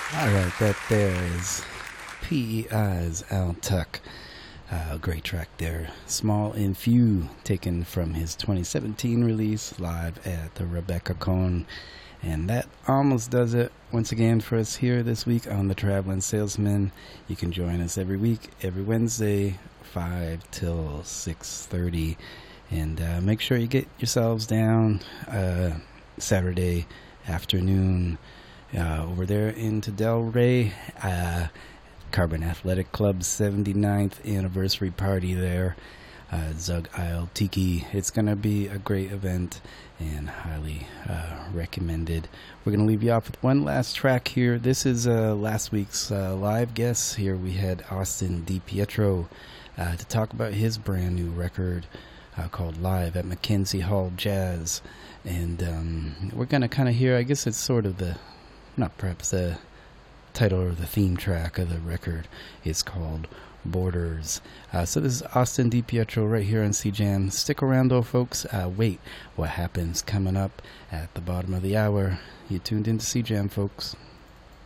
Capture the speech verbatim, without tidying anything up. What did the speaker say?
All right, that there is P E I's Al Tuck. Uh, great track there. Small and Few, taken from his twenty seventeen release live at the Rebecca Cohn. And that almost does it once again for us here this week on The Traveling Salesman. You can join us every week, every Wednesday, five till six thirty. And uh, make sure you get yourselves down uh, Saturday afternoon uh, over there into Delray. Uh, Carbon Athletic Club's seventy-ninth anniversary party there. Uh, Zug Isle Tiki. It's going to be a great event and highly uh, recommended. We're going to leave you off with one last track here. This is uh, last week's uh, live guest. Here we had Austin DiPietro uh, to talk about his brand new record uh, called Live at Mackenzie Hall Jazz. And um, we're going to kind of hear, I guess it's sort of the, not perhaps the title or the theme track of the record is called Borders. Uh, so this is Austin DiPietro right here on C Jam. Stick around though, folks. Uh, wait, what happens coming up at the bottom of the hour? You tuned into C Jam, folks.